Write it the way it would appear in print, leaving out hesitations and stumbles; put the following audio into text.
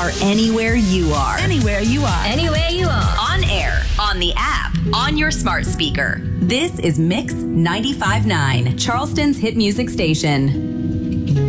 are anywhere you are. Anywhere you are. Anywhere you are. On air, on the app, on your smart speaker. This is Mix 95.9, Charleston's hit music station.